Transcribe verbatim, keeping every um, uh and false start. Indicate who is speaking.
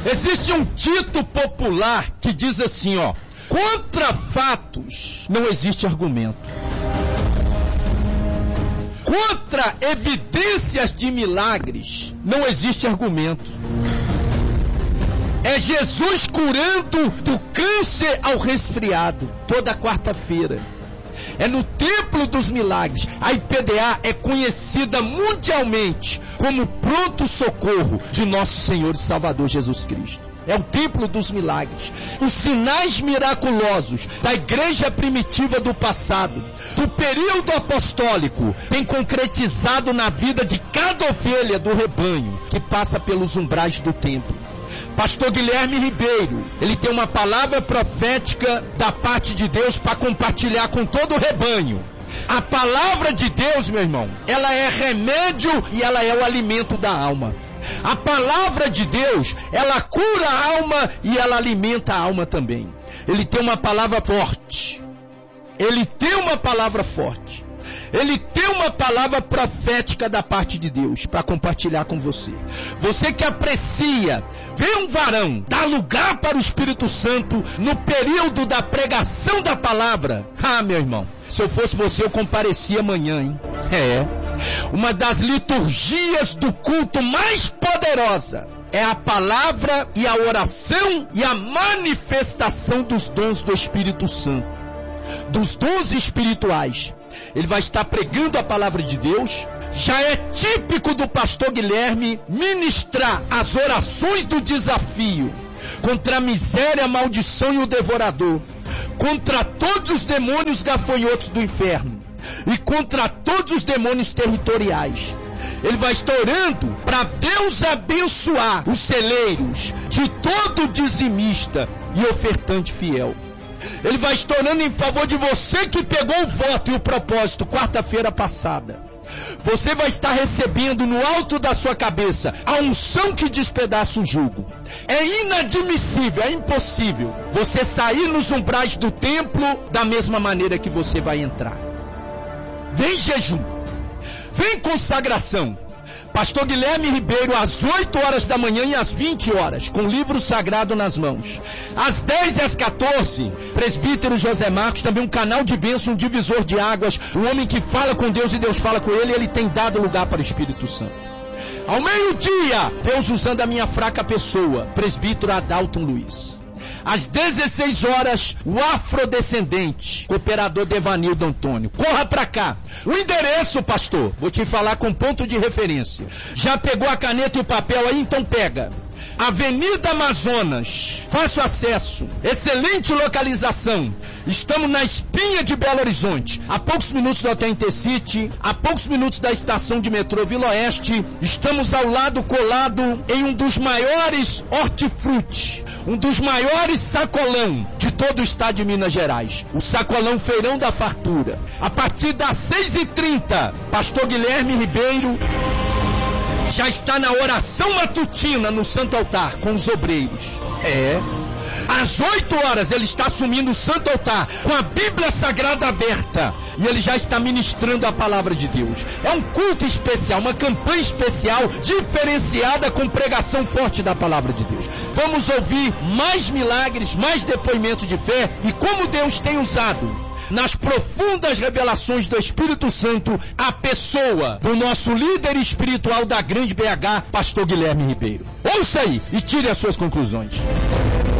Speaker 1: Existe um dito popular que diz assim, ó: contra fatos não existe argumento. Contra evidências de milagres não existe argumento. É Jesus curando do câncer ao resfriado, toda quarta-feira. É no Templo dos Milagres. A I P D A é conhecida mundialmente como pronto socorro de nosso Senhor e Salvador Jesus Cristo. É o Templo dos Milagres. Os sinais miraculosos da igreja primitiva do passado, do período apostólico, tem concretizado na vida de cada ovelha do rebanho que passa pelos umbrais do templo. Pastor Guilherme Ribeiro, ele tem uma palavra profética da parte de Deus para compartilhar com todo o rebanho. A palavra de Deus, meu irmão, ela é remédio e ela é o alimento da alma. A palavra de Deus, ela cura a alma e ela alimenta a alma também. Ele tem uma palavra forte. Ele tem uma palavra forte. Ele tem uma palavra profética da parte de Deus para compartilhar com você. Você que aprecia, vê um varão, dá lugar para o Espírito Santo no período da pregação da palavra. Ah, meu irmão, se eu fosse você, eu comparecia amanhã, hein? É. Uma das liturgias do culto mais poderosa é a palavra e a oração e a manifestação dos dons do Espírito Santo, dos dons espirituais. Ele vai estar pregando a palavra de Deus. Já é típico do pastor Guilherme ministrar as orações do desafio contra a miséria, a maldição e o devorador, contra todos os demônios gafanhotos do inferno e contra todos os demônios territoriais. Ele vai estar orando para Deus abençoar os celeiros de todo dizimista e ofertante fiel. Ele vai estar orando em favor de você que pegou o voto e o propósito quarta-feira passada. Você vai estar recebendo no alto da sua cabeça a unção que despedaça o jugo. É inadmissível, é impossível você sair nos umbrais do templo da mesma maneira que você vai entrar. Vem jejum, vem consagração. Pastor Guilherme Ribeiro, às oito horas da manhã e às vinte horas, com o livro sagrado nas mãos. Às dez e às quatorze, presbítero José Marcos, também um canal de bênção, um divisor de águas, um homem que fala com Deus e Deus fala com ele, ele tem dado lugar para o Espírito Santo. Ao meio-dia, Deus usando a minha fraca pessoa, presbítero Adalton Luiz. Às dezesseis horas, o afrodescendente, cooperador Devanildo Antônio. Corra pra cá. O endereço, pastor, vou te falar com ponto de referência. Já pegou a caneta e o papel aí? Então pega. Avenida Amazonas, fácil acesso, excelente localização. Estamos na espinha de Belo Horizonte, a poucos minutos do Hotel Intercity, a poucos minutos da estação de metrô Vila Oeste. Estamos ao lado colado em um dos maiores hortifruti, um dos maiores sacolão de todo o estado de Minas Gerais, o Sacolão Feirão da Fartura. A partir das seis e trinta, pastor Guilherme Ribeiro já está na oração matutina no Santo Altar com os obreiros. É. Às oito horas ele está assumindo o Santo Altar com a Bíblia Sagrada aberta e ele já está ministrando a palavra de Deus. É um culto especial, uma campanha especial, diferenciada com pregação forte da palavra de Deus. Vamos ouvir mais milagres, mais depoimentos de fé e como Deus tem usado nas profundas revelações do Espírito Santo a pessoa do nosso líder espiritual da Grande B H, pastor Guilherme Ribeiro. Ouça aí e tire as suas conclusões.